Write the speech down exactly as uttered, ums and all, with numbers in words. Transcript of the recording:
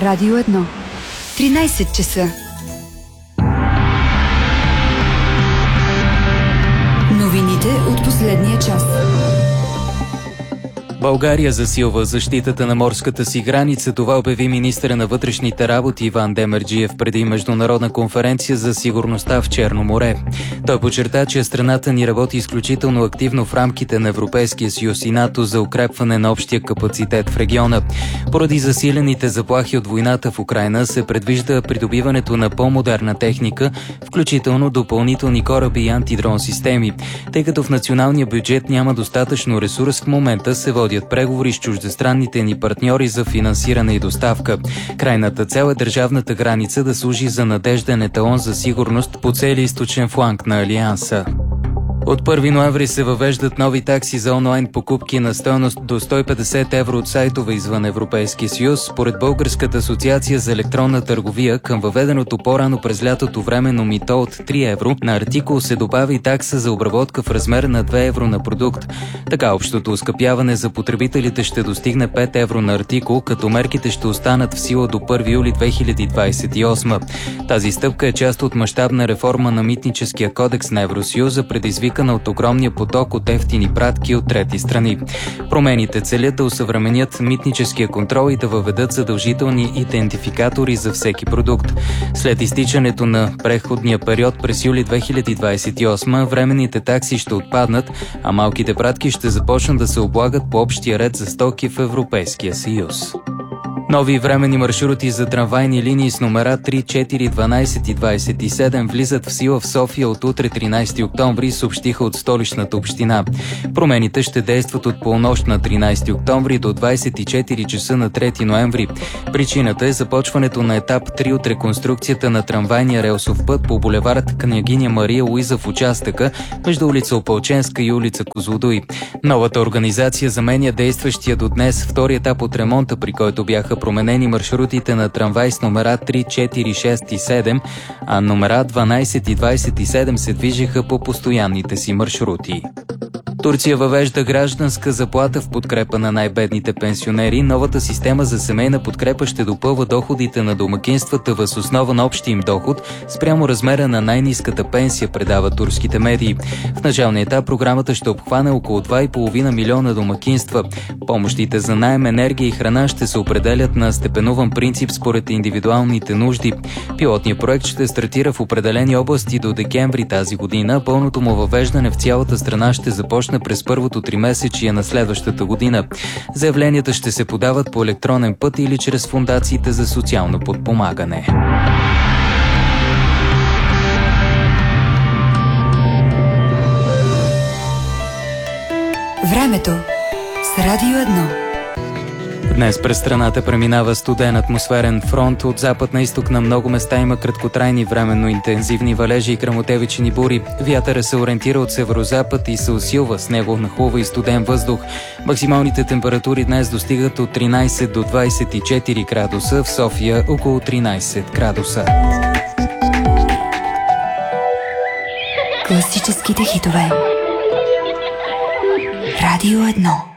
Радио едно. тринайсет часа. Новините от последния час. България засилва защитата на морската си граница. Това обяви министъра на вътрешните работи Иван Демерджиев преди международна конференция за сигурността в Черно море. Той подчерта, че страната ни работи изключително активно в рамките на Европейския съюз и НАТО за укрепване на общия капацитет в региона. Поради засилените заплахи от войната в Украйна се предвижда придобиването на по-модерна техника, включително допълнителни кораби и антидрон системи. Тъй като в националния бюджет няма достатъчно ресурс, в момента се води преговори с чуждестранните ни партньори за финансиране и доставка. Крайната цел е държавната граница да служи за надежден еталон за сигурност по целия източен фланг на Алианса. От първи ноември се въвеждат нови такси за онлайн покупки на стойност до сто и петдесет евро от сайтове извън Европейския съюз. Според Българската асоциация за електронна търговия, към въведеното по-рано през лятото временно мито от три евро на артикул се добави такса за обработка в размер на две евро на продукт. Така общото оскъпяване за потребителите ще достигне пет евро на артикул, като мерките ще останат в сила до първи юли две хиляди двадесет и осма. Тази стъпка е част от мащабна реформа на митническия кодекс на Евросъюза, предизвикана от огромния поток от евтини пратки от трети страни. Промените целят да усъвременят митническия контрол и да въведат задължителни идентификатори за всеки продукт. След изтичането на преходния период през юли две хиляди двадесет и осма, временните такси ще отпаднат, а малките пратки ще започнат да се облагат по общия ред за стоки в Европейския съюз. Нови временни маршрути за трамвайни линии с номера три, четири, дванайсет и двадесет и седем влизат в сила в София от утре тринайсети октомври, съобщиха от столичната община. Промените ще действат от полунощ на тринайсети октомври до двадесет и четири часа на трети ноември. Причината е започването на етап три от реконструкцията на трамвайния релсов път по булевард Княгиня Мария Луиза в участъка между улица Опалченска и улица Козлодуй. Новата организация заменя действащия до днес втори етап от ремонта, при който бяха променени маршрутите на трамвай с номера три, четири, шест и седем, а номера дванайсет и двадесет и седем се движеха по постоянните си маршрути. Турция въвежда гражданска заплата в подкрепа на най-бедните пенсионери. Новата система за семейна подкрепа ще допълва доходите на домакинствата въз основа на общия им доход спрямо размера на най-ниската пенсия, предават турските медии. В началния етап програмата ще обхване около два и половина милиона домакинства. Помощите за наем, енергия и храна ще се определят на степенуван принцип според индивидуалните нужди. Пилотният проект ще стартира в определени области до декември тази година. Пълното му въвеждане в цялата страна ще започне през първото тримесечие на следващата година. Заявленията ще се подават по електронен път или чрез фондациите за социално подпомагане. Времето с Радио едно. Днес през страната преминава студен атмосферен фронт. От запад на изток на много места има краткотрайни временно интензивни валежи и гръмотевични бури. Вятъра се ориентира от северозапад и се усилва, с него нахлува и студен въздух. Максималните температури днес достигат от тринайсет до двадесет и четири градуса, в София около тринайсет градуса. Класическите хитове. Радио едно.